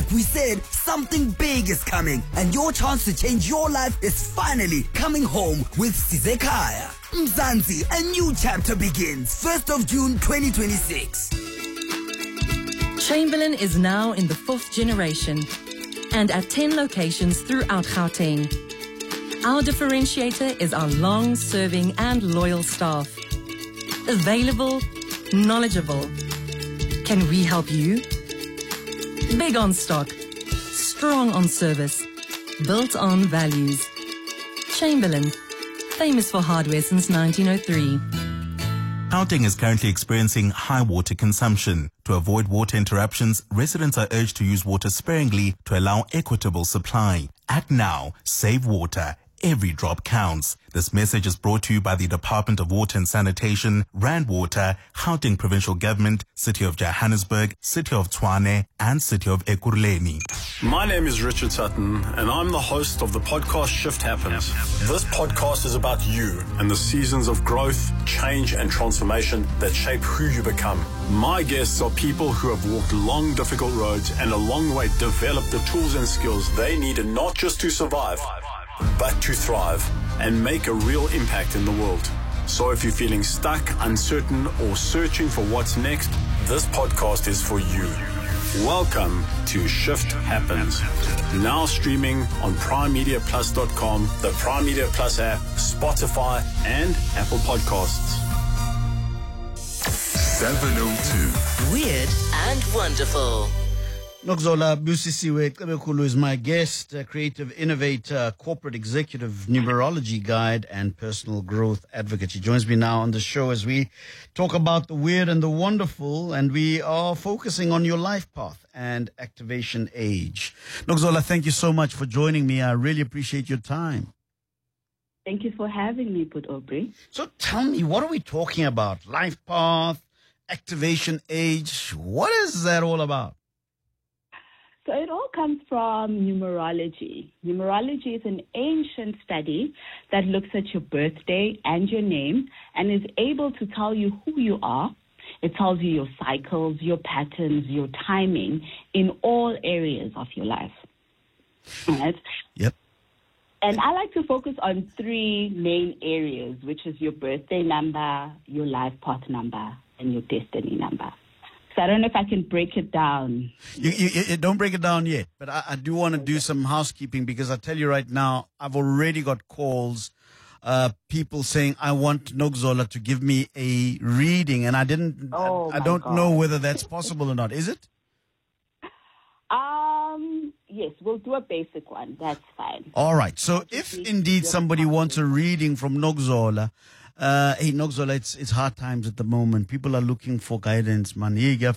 Like we said, something big is coming, and your chance to change your life is finally coming home with Sizekaya. Mzansi, a new chapter begins 1st of June 2026. Chamberlain is now in the 4th generation and at 10 locations throughout Gauteng. Our differentiator is our long-serving and loyal staff. Available, knowledgeable. Can we help you? Big on stock, strong on service, built on values. Chamberlain, famous for hardware since 1903. Gauteng is currently experiencing high water consumption. To avoid water interruptions, residents are urged to use water sparingly to allow equitable supply. Act now, save water. Every drop counts. This message is brought to you by the Department of Water and Sanitation, Rand Water, Gauteng Provincial Government, City of Johannesburg, City of Tshwane, and City of Ekurhuleni. My name is Richard Sutton, and I'm the host of the podcast Shift Happens. This podcast is about you and the seasons of growth, change, and transformation that shape who you become. My guests are people who have walked long, difficult roads and along the way developed the tools and skills they needed not just to survive, but to thrive and make a real impact in the world. So if you're feeling stuck, uncertain, or searching for what's next, this podcast is for you. Welcome to Shift Happens. Now streaming on PrimeMediaPlus.com, the Prime Media Plus app, Spotify, and Apple Podcasts. 702. Weird and wonderful. Nokzola Busisiwe Kebekulu is my guest, creative innovator, corporate executive, numerology guide, and personal growth advocate. She joins me now on the show as we talk about the weird and the wonderful, and we are focusing on your life path and activation age. Nokzola, thank you so much for joining me. I really appreciate your time. Thank you for having me, Put Aubrey. So tell me, what are we talking about? Life path, activation age, what is that all about? So it all comes from numerology. Numerology is an ancient study that looks at your birthday and your name and is able to tell you who you are. It tells you your cycles, your patterns, your timing in all areas of your life. Right? Yep. And I like to focus on 3 main areas, which is your birthday number, your life path number, and your destiny number. So I don't know if I can break it down. You don't break it down yet, but I do want to do some housekeeping, because I tell you right now, I've already got calls, people saying, I want Nokzola to give me a reading, and I don't know whether that's possible or not. Is it? Yes, we'll do a basic one. That's fine. All right. So if indeed somebody wants a reading from Nokzola, hey, Nokzola, it's hard times at the moment. People are looking for guidance, man.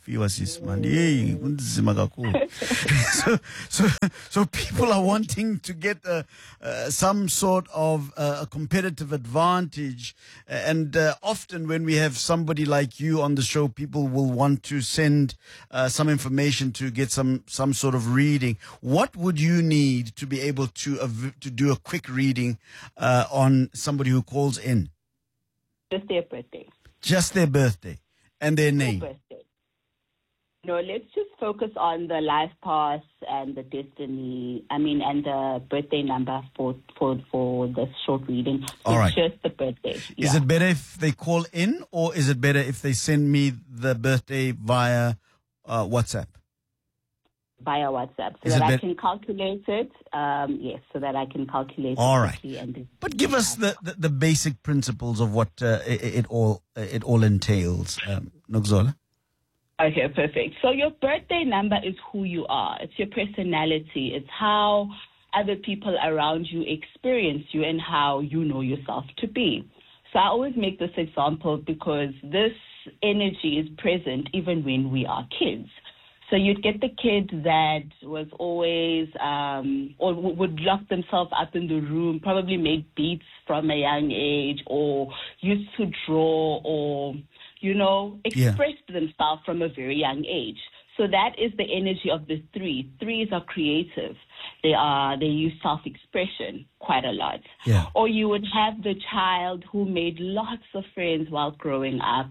So people are wanting to get some sort of a competitive advantage. And often when we have somebody like you on the show, people will want to send some information to get some sort of reading. What would you need to be able to do a quick reading on somebody who calls in? Just their birthday. Just their birthday and their name. Their birthday. No, let's just focus on the life path and the destiny. And the birthday number for this short reading. All right. Just the birthday. Yeah. Is it better if they call in, or is it better if they send me the birthday via WhatsApp? Via WhatsApp, so that I can calculate it. Yes, so that I can calculate. All right. But give us the basic principles of what it all entails, Nokzola. Okay, perfect. So your birthday number is who you are. It's your personality. It's how other people around you experience you and how you know yourself to be. So I always make this example because this energy is present even when we are kids. So you'd get the kid that was always, or would lock themselves up in the room, probably made beats from a young age, or used to draw, or, expressed themselves from a very young age. So that is the energy of the 3. 3s are creative. They use self-expression quite a lot. Yeah. Or you would have the child who made lots of friends while growing up.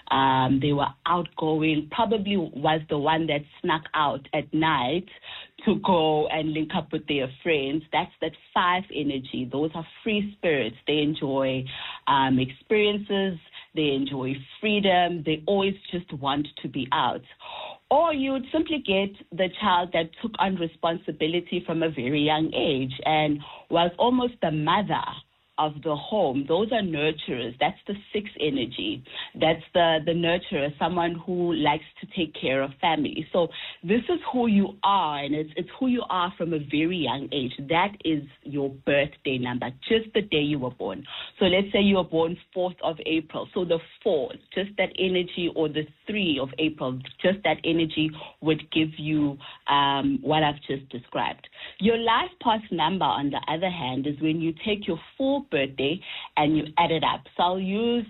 They were outgoing, probably was the one that snuck out at night to go and link up with their friends. That's that 5 energy. Those are free spirits. They enjoy experiences. They enjoy freedom. They always just want to be out. Or you would simply get the child that took on responsibility from a very young age and was almost the mother of the home. Those are nurturers. That's the 6 energy. That's the nurturer, someone who likes to take care of family. So this is who you are, and it's who you are from a very young age. That is your birthday number, just the day you were born. So let's say you were born 4th of April. So the 4, just that energy, or the 3 of April, just that energy would give you what I've just described. Your life path number, on the other hand, is when you take your full birthday and you add it up. So I'll use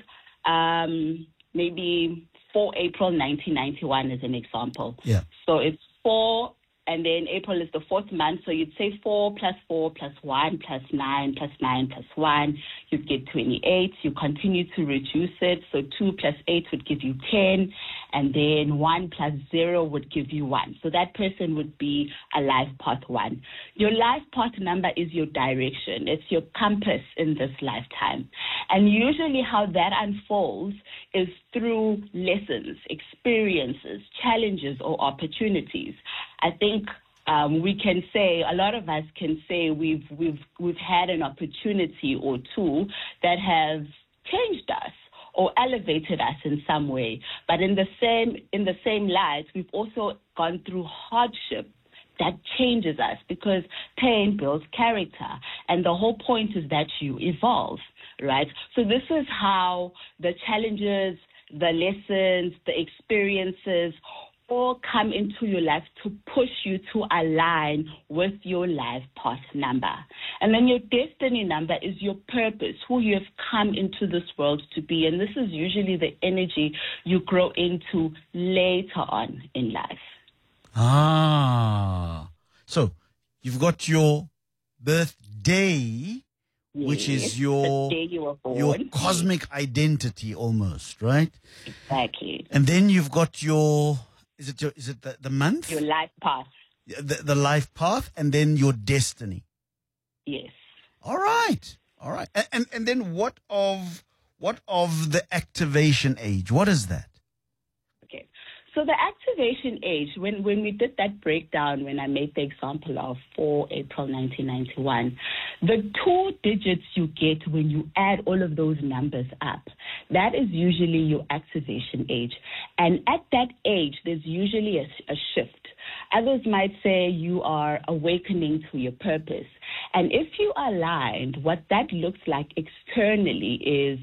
maybe 4 April 1991 as an example. Yeah. So it's 4, and then April is the 4th month. So you'd say 4 plus 4 plus 1 plus 9 plus 9 plus 1. You'd get 28. You continue to reduce it. So 2 plus 8 would give you 10. And then 1 plus 0 would give you 1. So that person would be a life path 1. Your life path number is your direction. It's your compass in this lifetime. And usually how that unfolds is through lessons, experiences, challenges, or opportunities. I think we can say, a lot of us can say we've had an opportunity or two that have changed us or elevated us in some way. But in the same light, we've also gone through hardship that changes us, because pain builds character. And the whole point is that you evolve, right? So this is how the challenges, the lessons, the experiences all come into your life to push you to align with your life path number. And then your destiny number is your purpose, who you have come into this world to be. And this is usually the energy you grow into later on in life. So you've got your birthday, which is your the day you were born. your cosmic identity almost, right? Exactly. And then you've got your, is it the month? Your life path. The life path, and then your destiny. Yes. All right. And then what of the activation age? What is that? Okay. So the activation age, when we did that breakdown, when I made the example of 4 April 1991, the 2 digits you get when you add all of those numbers up, that is usually your activation age. And at that age, there's usually a shift. Others might say you are awakening to your purpose. And if you are aligned, what that looks like externally is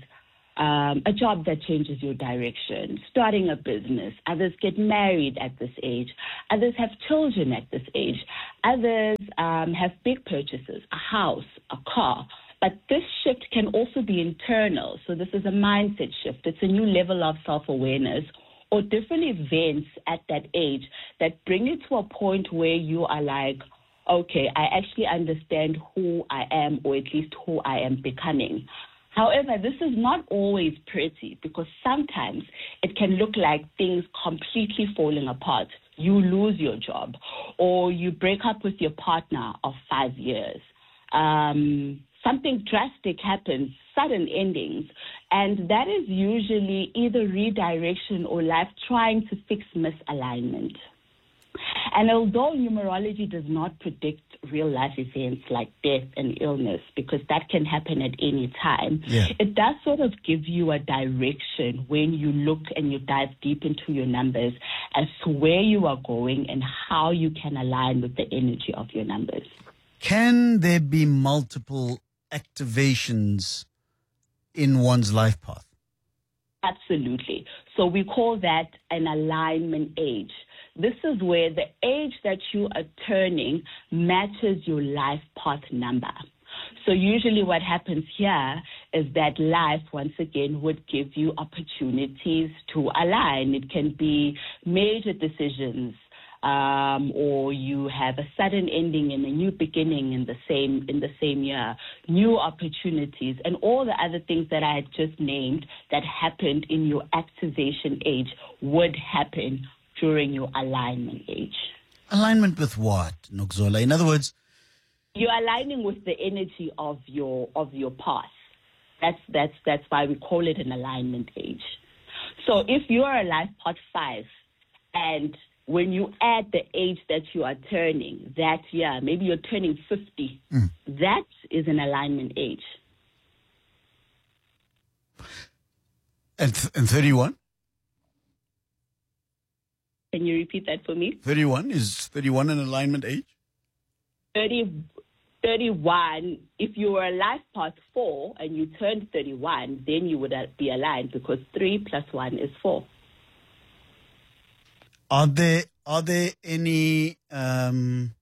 a job that changes your direction, starting a business. Others get married at this age. Others have children at this age. Others have big purchases, a house, a car. But this shift can also be internal. So this is a mindset shift. It's a new level of self-awareness or different events at that age that bring you to a point where you are like, okay, I actually understand who I am, or at least who I am becoming. However, this is not always pretty, because sometimes it can look like things completely falling apart. You lose your job, or you break up with your partner of 5 years. Something drastic happens, sudden endings, and that is usually either redirection or life trying to fix misalignment. And although numerology does not predict real-life events like death and illness, because that can happen at any time, it does sort of give you a direction when you look and you dive deep into your numbers as to where you are going and how you can align with the energy of your numbers. Can there be multiple activations in one's life path? Absolutely. So we call that an alignment age. This is where the age that you are turning matches your life path number. So usually what happens here is that life, once again, would give you opportunities to align. It can be major decisions, or you have a sudden ending and a new beginning in the same year, new opportunities, and all the other things that I had just named that happened in your activation age would happen during your alignment age. Alignment with what, Nokzola? In other words, you're aligning with the energy of your path. That's why we call it an alignment age. So if you are a life path 5, and when you add the age that you are turning that year, maybe you're turning 50, that is an alignment age. And 31? Can you repeat that for me? 31, is 31 an alignment age? 31, if you were a life path 4 and you turned 31, then you would be aligned, because 3 plus 1 is 4. Are there any okay,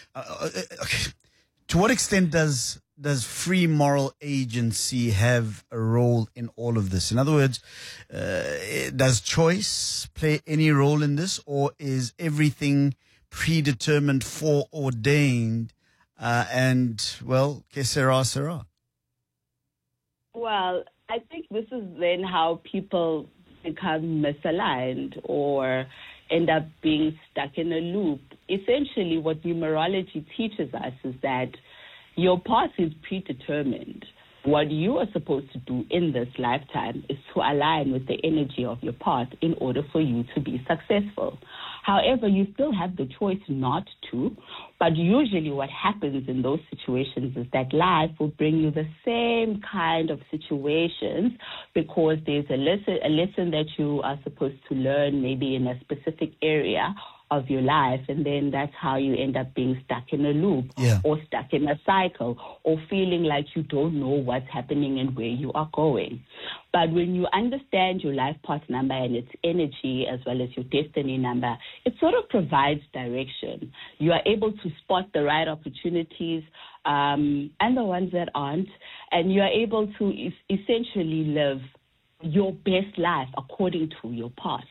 to what extent does free moral agency have a role in all of this? In other words, does choice play any role in this, or is everything predetermined, foreordained, and, well, que sera, sera? Well, I think this is then how people become misaligned or end up being stuck in a loop. Essentially, what numerology teaches us is that your path is predetermined. What you are supposed to do in this lifetime is to align with the energy of your path in order for you to be successful. However, you still have the choice not to, but usually what happens in those situations is that life will bring you the same kind of situations, because there's a lesson that you are supposed to learn maybe in a specific area of your life, and then that's how you end up being stuck in a loop, or stuck in a cycle, or feeling like you don't know what's happening and where you are going. But when you understand your life path number and its energy, as well as your destiny number, it sort of provides direction. You are able to spot the right opportunities and the ones that aren't, and you are able to essentially live your best life according to your path.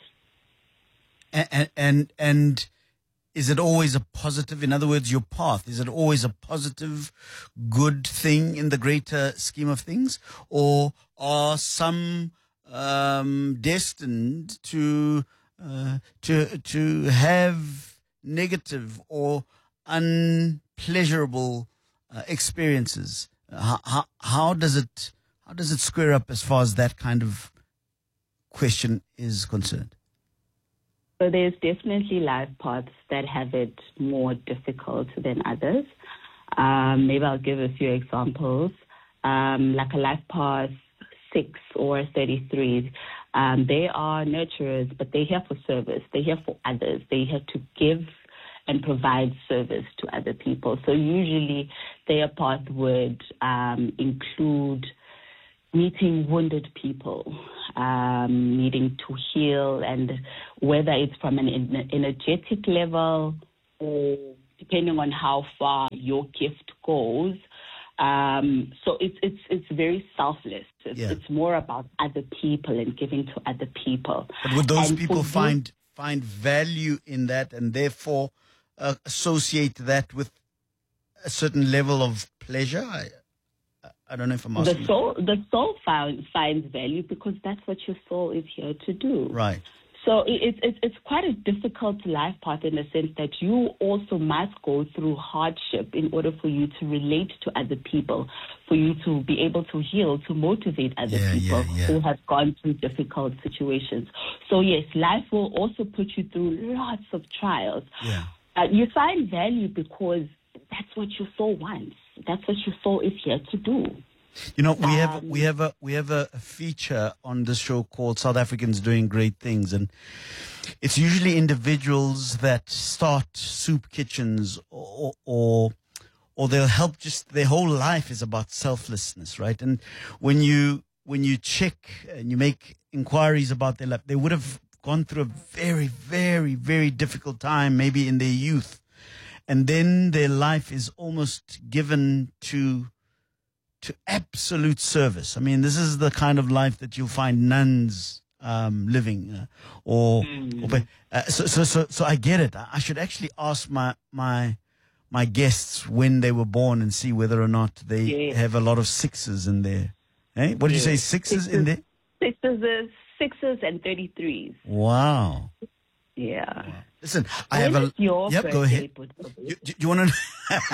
And is it always a positive? In other words, your path, is it always a positive, good thing in the greater scheme of things? Or are some destined to have negative or unpleasurable experiences? How does it square up as far as that kind of question is concerned? So there's definitely life paths that have it more difficult than others. Maybe I'll give a few examples. Like a life path 6 or 33, they are nurturers, but they're here for service. They're here for others. They're here to give and provide service to other people. So usually their path would include meeting wounded people, needing to heal, and whether it's from an energetic level or depending on how far your gift goes. So it's very selfless. It's more about other people and giving to other people. But would those people find value in that, and therefore associate that with a certain level of pleasure? I don't know if I'm asking. The soul finds value because that's what your soul is here to do. Right. So it's quite a difficult life path in the sense that you also must go through hardship in order for you to relate to other people, for you to be able to heal, to motivate other people who have gone through difficult situations. So yes, life will also put you through lots of trials. Yeah. You find value because that's what your soul wants. That's what your soul is here to do. You know, we have a feature on this show called South Africans Doing Great Things, and it's usually individuals that start soup kitchens or they'll help. Just their whole life is about selflessness, right? And when you check and you make inquiries about their life, they would have gone through a very, very, very difficult time, maybe in their youth, and then their life is almost given to absolute service. I mean, this is the kind of life that you'll find nuns living, so I get it. I should actually ask my guests when they were born and see whether or not they have a lot of sixes in there. Hey, what did you say? Sixes in there? Sixes and 33s. Wow. Yeah. Wow. Listen, I have a. Your go ahead. You want to?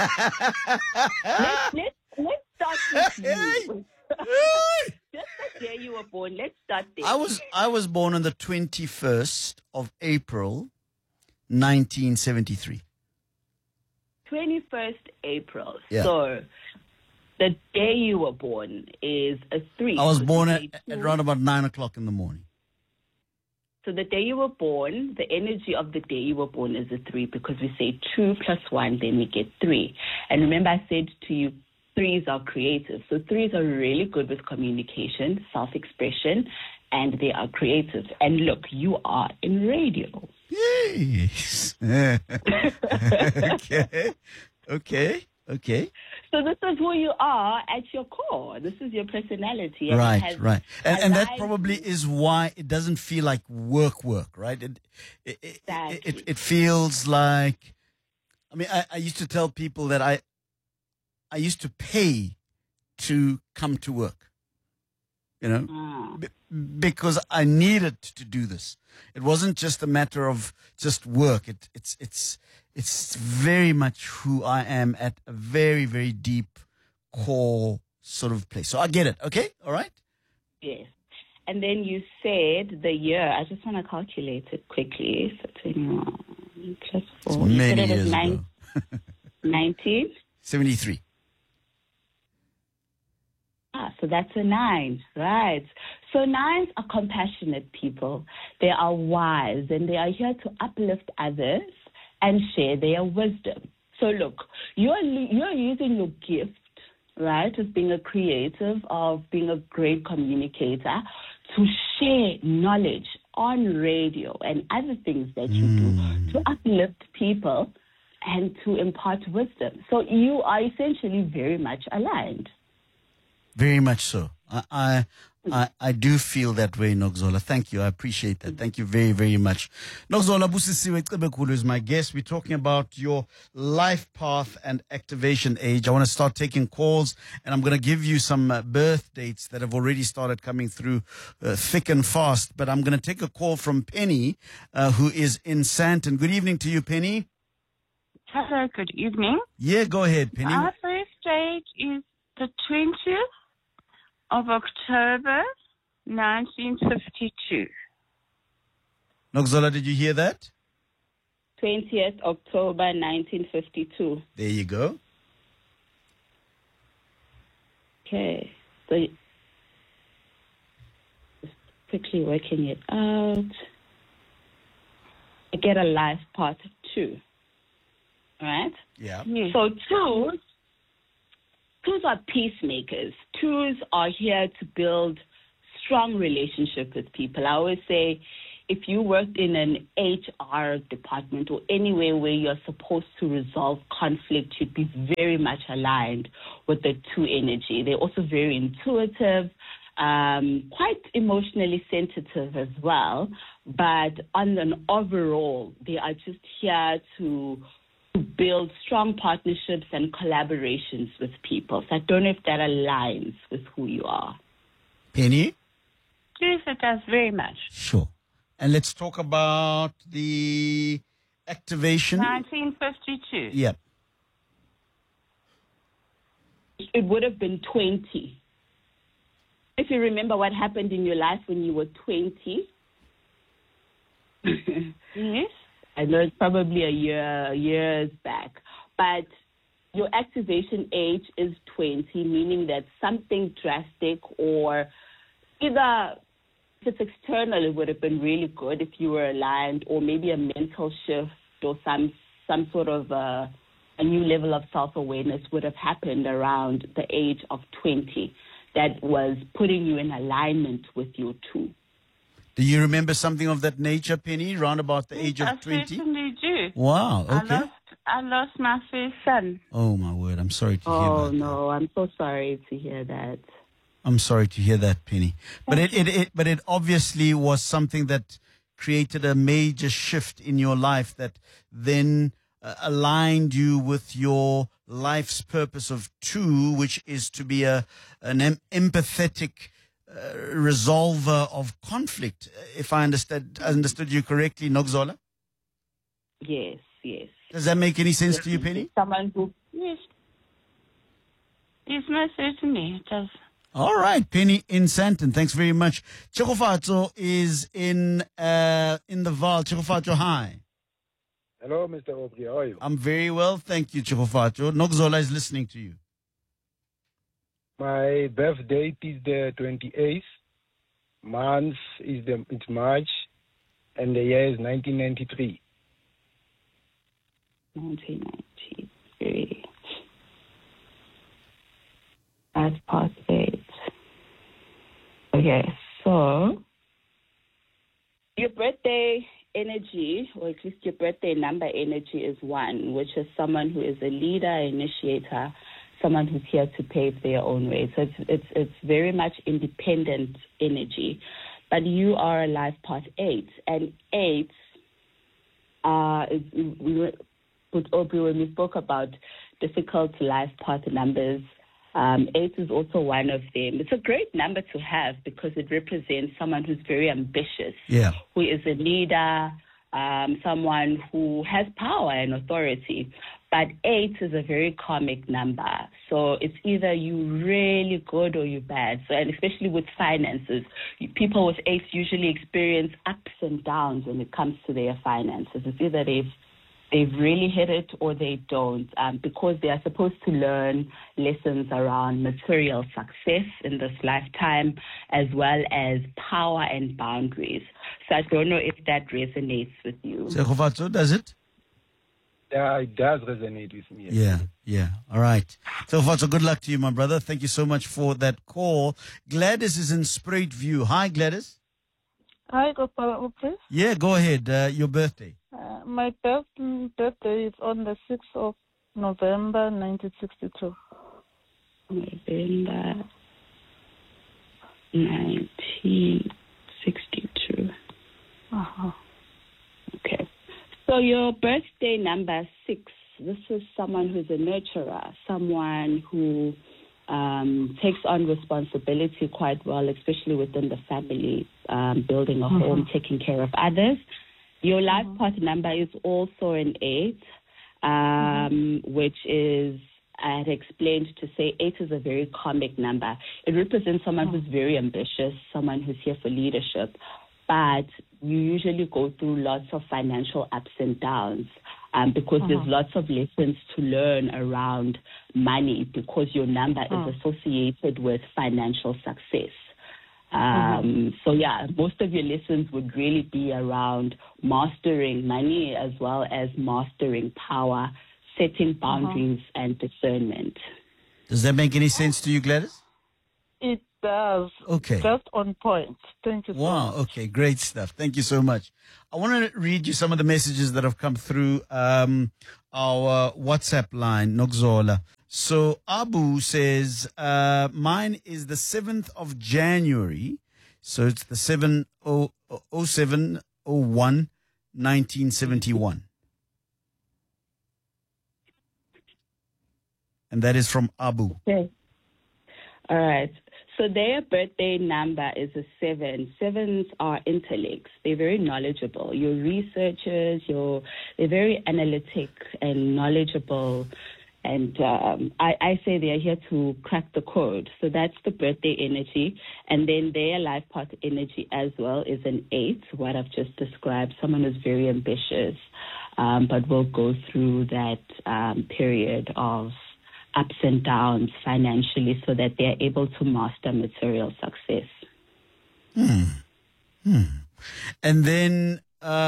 Let's start with you. Just the day you were born. Let's start there. I was born on the 21st of April, 1973. 21st April. Yeah. So the day you were born is a 3. I was born at around about 9 o'clock in the morning. So the day you were born, the energy of the day you were born is a 3 because we say 2 plus 1, then we get 3. And remember I said to you, 3s are creative. So 3s are really good with communication, self-expression, and they are creative. And look, you are in radio. Yes. Okay. So this is who you are at your core. This is your personality. And right. And that probably is why it doesn't feel like work, right? It feels like, I mean, I used to tell people that I used to pay to come to work, because I needed to do this. It wasn't just a matter of just work. It's very much who I am at a very, very deep core sort of place. So I get it. Okay. All right. Yes. And then you said the year. I just want to calculate it quickly. So 21 plus 4. It's many years ago. 1973. So that's a 9, right? So 9s are compassionate people. They are wise, and they are here to uplift others and share their wisdom. So look, you're using your gift, right, of being a creative, of being a great communicator, to share knowledge on radio and other things that you do to uplift people and to impart wisdom. So you are essentially very much aligned. Very much so. I do feel that way, Nokzola. Thank you. I appreciate that. Thank you very, very much. Nokzola Busisiwe Cebekulu is my guest. We're talking about your life path and activation age. I want to start taking calls, and I'm going to give you some birth dates that have already started coming through thick and fast. But I'm going to take a call from Penny, who is in Sandton. Good evening to you, Penny. Hello, good evening. Yeah, go ahead, Penny. Our first date is the 20th of October, 1952. Nokzola, did you hear that? 20th October, 1952. There you go. Okay. So, just quickly working it out. I get a life path 2. Right? Yeah. Yes. So 2s are peacemakers. 2s are here to build strong relationships with people. I always say, if you worked in an HR department or anywhere where you're supposed to resolve conflict, you'd be very much aligned with the 2 energy. They're also very intuitive, quite emotionally sensitive as well. But on an overall, they are just here to build strong partnerships and collaborations with people. So I don't know if that aligns with who you are. Penny? Yes, it does very much. Sure. And let's talk about the activation. 1952. Yep. It would have been 20. If you remember what happened in your life when you were 20. Yes. I know it's probably years back, but your activation age is 20, meaning that something drastic, or either if it's external, it would have been really good if you were aligned, or maybe a mental shift or some sort of a new level of self-awareness would have happened around the age of 20 that was putting you in alignment with your 2. Do you remember something of that nature, Penny, round about the age of 20? I certainly do. Wow, okay. I lost my first son. Oh, my word. I'm sorry to hear Oh, about that. no. I'm so sorry to hear that. I'm sorry to hear that, Penny. But it obviously was something that created a major shift in your life that then aligned you with your life's purpose of two, which is to be an empathetic resolver of conflict. If I understood you correctly, Nogzola? Yes, yes. Does that make any sense to you, Penny? Someone who... Yes. Yes, most certainly it does. All right, Penny in Sandton. Thanks very much. Chekofatso is in the Vaal. Chekofatso, hi. Hello, Mr. Aubrey. How are you? I'm very well, thank you, Chekofatso. Nogzola is listening to you. My birth date is the 28th. Month is it's March, and the year is 1993. 1993. That's past 8. Okay, so your birthday energy, or at least your birthday number energy, is 1, which is someone who is a leader, initiator, someone who's here to pave their own way. So it's very much independent energy. But you are a life path 8, and 8 with Aubrey, when we spoke about difficult life path numbers, 8 is also one of them. It's a great number to have because it represents someone who's very ambitious, who is a leader, someone who has power and authority. But 8 is a very karmic number. So it's either you really good or you bad. So, and especially with finances, people with 8 usually experience ups and downs when it comes to their finances. It's either they've really hit it or they don't, because they are supposed to learn lessons around material success in this lifetime, as well as power and boundaries. So I don't know if that resonates with you. Chekofatso, does it? Yeah, it does resonate with me. Yeah. All right. Chekofatso, good luck to you, my brother. Thank you so much for that call. Gladys is in Spruit View. Hi, Gladys. Hi, Gopal. Yeah, go ahead. Your birthday. My birthday is on the 6th of November, 1962. November 1962. Okay. So your birthday number 6, this is someone who's a nurturer, someone who takes on responsibility quite well, especially within the family, building a home, taking care of others. Your life path number is also an 8, which is, I had explained to say 8 is a very karmic number. It represents someone who's very ambitious, someone who's here for leadership, but you usually go through lots of financial ups and downs because there's lots of lessons to learn around money because your number is associated with financial success. So yeah, most of your lessons would really be around mastering money as well as mastering power, setting boundaries and discernment. Does that make any sense to you, Gladys? It does. Okay. Just on point. Thank you so much. Okay, great stuff. Thank you so much. I want to read you some of the messages that have come through our WhatsApp line, Nogzola. So Abu says, mine is the 7th of January. So it's the 1971. And that is from Abu. Okay. All right. So their birthday number is a 7. 7s are intellects. They're very knowledgeable. You're researchers. They're very analytic and knowledgeable. And I say they're here to crack the code. So that's the birthday energy. And then their life path energy as well is an 8, what I've just described. Someone who's very ambitious, but will go through that period of ups and downs financially so that they're able to master material success. And then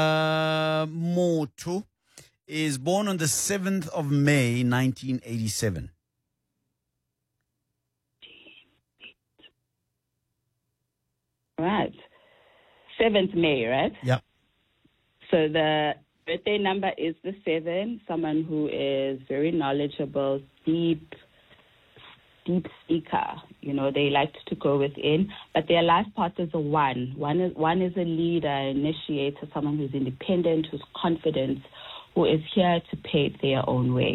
Moto is born on the 7th of May, 1987. Right. 7th May, right? Yeah. So the birthday number is the 7, someone who is very knowledgeable, deep, deep seeker. They like to go within, but their life path is a one. One is a leader, initiator, someone who's independent, who's confident, who is here to pave their own way.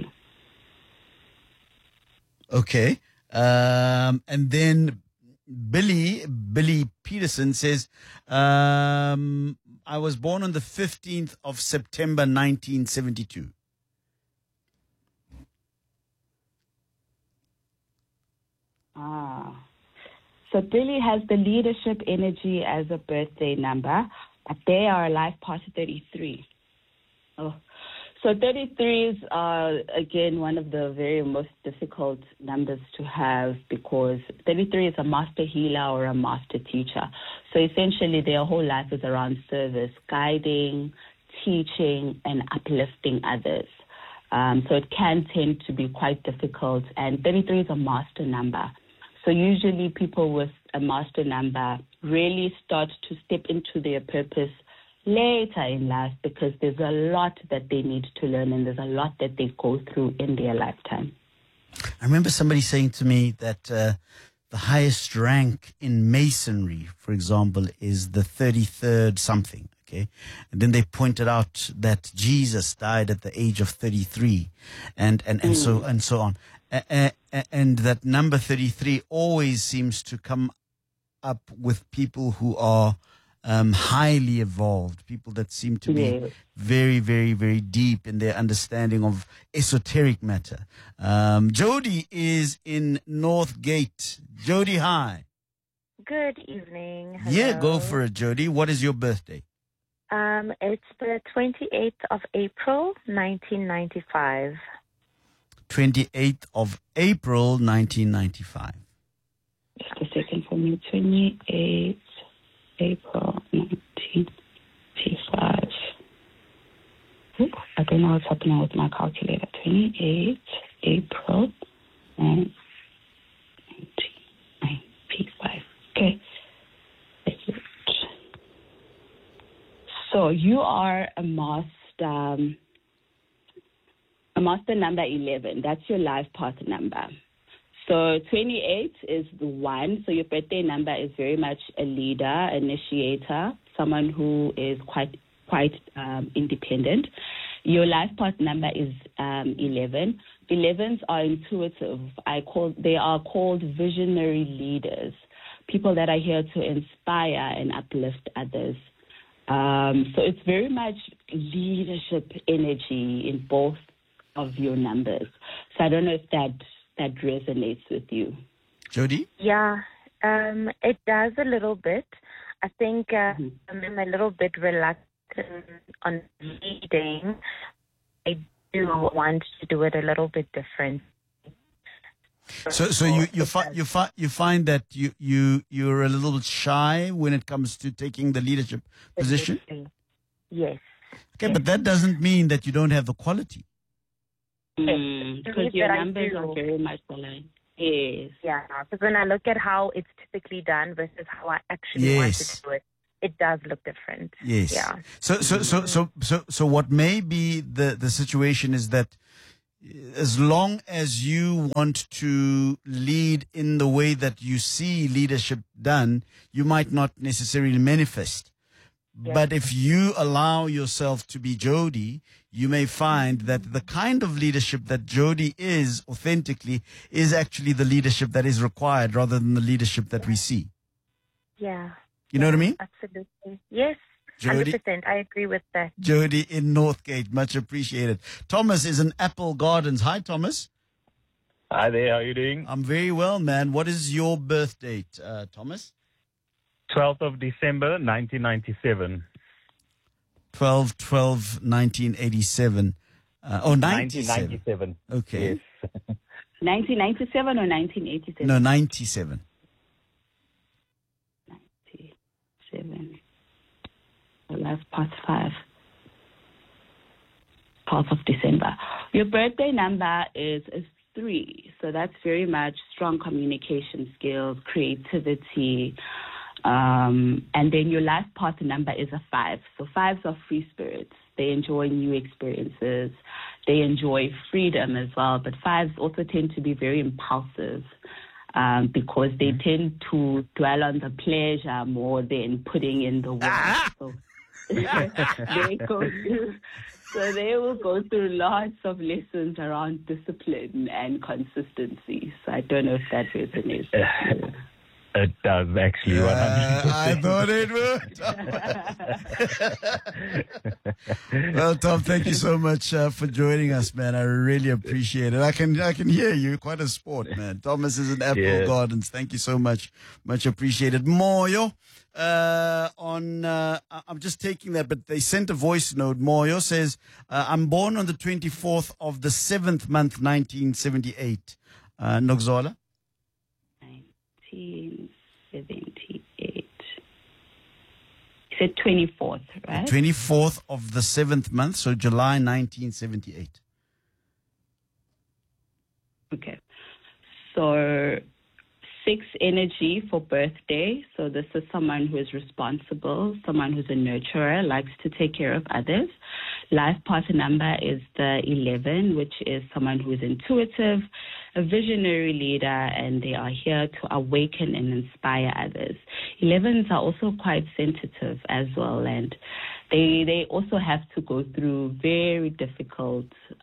Okay. And then Billy Peterson says, I was born on the 15th of September, 1972. So Billy has the leadership energy as a birthday number, but they are a life path 33. So 33s are, again, one of the very most difficult numbers to have, because 33 is a master healer or a master teacher. So essentially their whole life is around service, guiding, teaching, and uplifting others. So it can tend to be quite difficult. And 33 is a master number. So usually people with a master number really start to step into their purpose later in life, because there's a lot that they need to learn and there's a lot that they go through in their lifetime. I remember somebody saying to me that the highest rank in masonry, for example, is the 33rd something. Okay. And then they pointed out that Jesus died at the age of 33 and so on. And that number 33 always seems to come up with people who are highly evolved, people that seem to be very, very, very deep in their understanding of esoteric matter. Jody is in Northgate. Jody, hi. Good evening. Hello. Yeah, go for it, Jody. What is your birthday? It's the 28th of April, 1995. 28th of April, 1995. Just a second for me. 28th April, 1995. I don't know what's happening with my calculator. 28th April, 1995. Okay. So you are a master number 11. That's your life path number. So 28 is the one. So your birthday number is very much a leader, initiator, someone who is quite independent. Your life path number is 11. 11s are intuitive. They are called visionary leaders, people that are here to inspire and uplift others. So it's very much leadership energy in both of your numbers. So I don't know if that resonates with you. Jody? Yeah, it does a little bit. I think I'm a little bit reluctant on leading. I do want to do it a little bit different. So you find that you're a little shy when it comes to taking the leadership position? Yes. Okay, but that doesn't mean that you don't have the quality. Because your numbers are very much aligned. Yes. Yeah, because when I look at how it's typically done versus how I actually want to do it, it does look different. Yes. Yeah. So what may be the situation is that as long as you want to lead in the way that you see leadership done, you might not necessarily manifest. Yeah. But if you allow yourself to be Jody, you may find that the kind of leadership that Jody is authentically is actually the leadership that is required rather than the leadership that we see. Yeah. You know what I mean? Absolutely. Yes. Jody, 100%. I agree with that. Jody in Northgate, much appreciated. Thomas is in Apple Gardens. Hi, Thomas. Hi there. How are you doing? I'm very well, man. What is your birth date, Thomas? 12th of December, 1997. 12/12/1987. 1997. Okay. Yes. 1997 or 1987? No, 97. 97. Well, that's past 5. 12th of December. Your birthday number is 3. So that's very much strong communication skills, creativity. And then your life path number is a 5. So 5s are free spirits. They enjoy new experiences, they enjoy freedom as well. But 5s also tend to be very impulsive because they tend to dwell on the pleasure more than putting in the work. So they will go through lots of lessons around discipline and consistency. So I don't know if that resonates. It does, actually. 100%. I thought it would. Well, Tom, thank you so much for joining us, man. I really appreciate it. I can hear you. Quite a sport, man. Thomas is in Apple Gardens. Thank you so much. Much appreciated. Moyo, I'm just taking that, but they sent a voice note. Moyo says, I'm born on the 24th of the 7th month, 1978. Nogzola? 1978. You said 24th, right? 24th of the 7th month, so July 1978. Okay. So 6 energy for birthday. So this is someone who is responsible, someone who's a nurturer, likes to take care of others. Life path number is the 11, which is someone who is intuitive, a visionary leader, and they are here to awaken and inspire others. 11s are also quite sensitive as well, and they also have to go through very difficult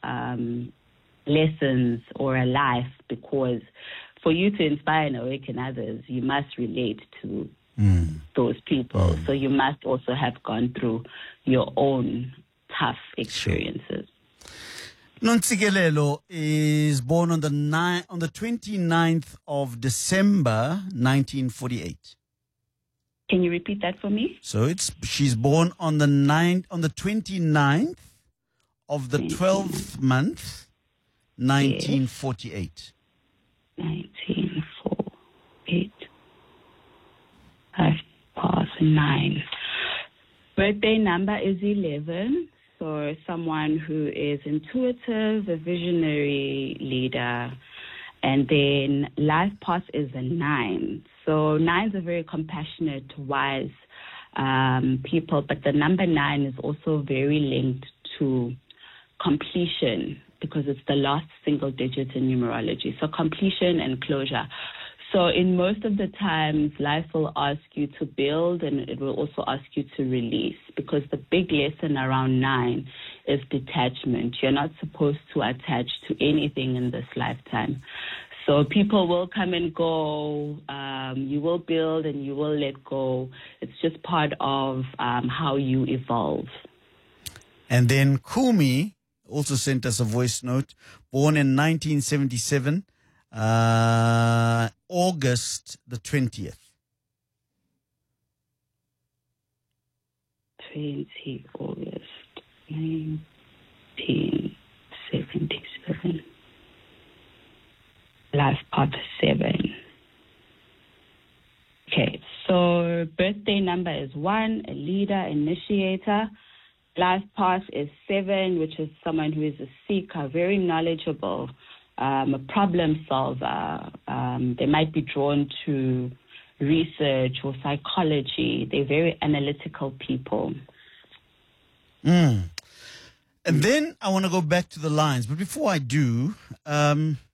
lessons or a life, because for you to inspire and awaken others, you must relate to those people. So you must also have gone through your own tough experiences. Nontsikelelo is born on the 29th of December, 1948. Can you repeat that for me? So she's born on the 29th of the 12th month, 1948. 1948. 5/9. Birthday number is 11. So someone who is intuitive, a visionary leader, and then life path is a 9. So 9s are very compassionate, wise people, but the number 9 is also very linked to completion, because it's the last single digit in numerology. So completion and closure. So in most of the times, life will ask you to build, and it will also ask you to release, because the big lesson around 9 is detachment. You're not supposed to attach to anything in this lifetime. So people will come and go. You will build and you will let go. It's just part of how you evolve. And then Kumi also sent us a voice note. Born in 1977. August the 20th. 20 August 1977. Life path 7. Okay, so birthday number is 1, a leader, initiator. Life path is 7, which is someone who is a seeker, very knowledgeable, a problem solver. They might be drawn to research or psychology. They're very analytical people. And then I want to go back to the lines. But before I do,